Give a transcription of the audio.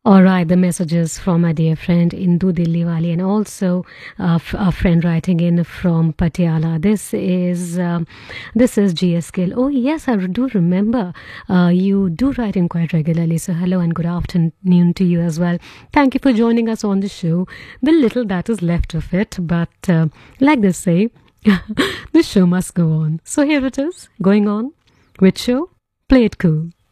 All right, the messages from my dear friend Indu Dilliwali and also a friend writing in from Patiala. This is GS Gill. Oh yes, I do remember. You do write in quite regularly. So hello and good afternoon to you as well. Thank you for joining us on the show. The little that is left of it, but like they say, the show must go on. So here it is, going on. Which show? Play it cool.